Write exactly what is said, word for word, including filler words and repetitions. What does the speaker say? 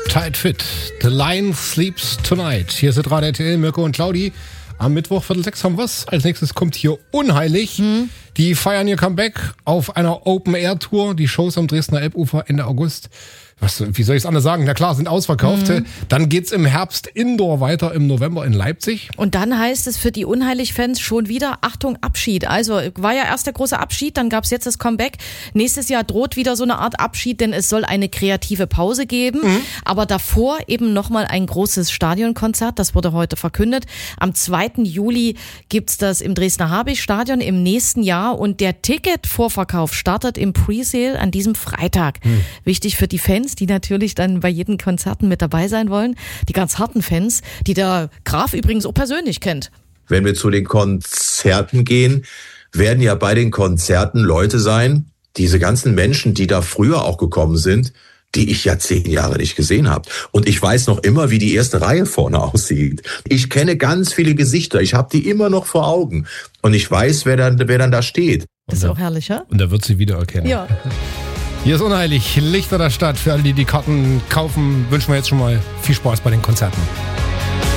Tight Fit. The Lion Sleeps Tonight. Hier sind Radio R T L, Mirko und Claudi. Am Mittwoch, Viertel sechs haben wir's. Als nächstes kommt hier Unheilig. Hm. Die feiern ihr Comeback auf einer Open-Air-Tour. Die Shows am Dresdner Elbufer Ende August. Was, wie soll ich es anders sagen? Na klar, sind ausverkauft. Mhm. Dann geht's im Herbst Indoor weiter, im November in Leipzig. Und dann heißt es für die Unheilig-Fans schon wieder, Achtung, Abschied. Also war ja erst der große Abschied, dann gab's jetzt das Comeback. Nächstes Jahr droht wieder so eine Art Abschied, denn es soll eine kreative Pause geben. Mhm. Aber davor eben nochmal ein großes Stadionkonzert, das wurde heute verkündet. Am zweiten Juli gibt's das im Dresdner Habicht-Stadion im nächsten Jahr. Und der Ticketvorverkauf startet im Presale an diesem Freitag. Mhm. Wichtig für die Fans, die natürlich dann bei jedem Konzerten mit dabei sein wollen. Die ganz harten Fans, die der Graf übrigens auch persönlich kennt. Wenn wir zu den Konzerten gehen, werden ja bei den Konzerten Leute sein, diese ganzen Menschen, die da früher auch gekommen sind, die ich ja zehn Jahre nicht gesehen habe. Und ich weiß noch immer, wie die erste Reihe vorne aussieht. Ich kenne ganz viele Gesichter. Ich habe die immer noch vor Augen. Und ich weiß, wer dann, wer dann da steht. Das ist auch herrlich, ja? Und er wird sie wiedererkennen. Ja. Hier ist Unheilig, Lichter der Stadt. Für alle, die die Karten kaufen, wünschen wir jetzt schon mal viel Spaß bei den Konzerten.